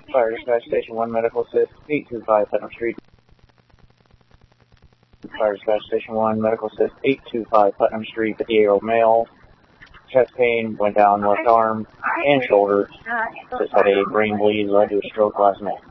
Fire Dispatch Station 1 Medical Assist, 825 Putnam Street. Fire Dispatch Station 1 Medical Assist, 825 Putnam Street, 58-year-old male. Chest pain, went down left arm and shoulder. Just had a brain bleed, led to a stroke last night.